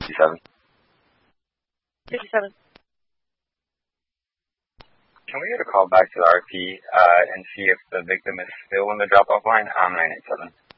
57. 57. Can we get a call back to the RP and see if the victim is still in the drop-off line on 987?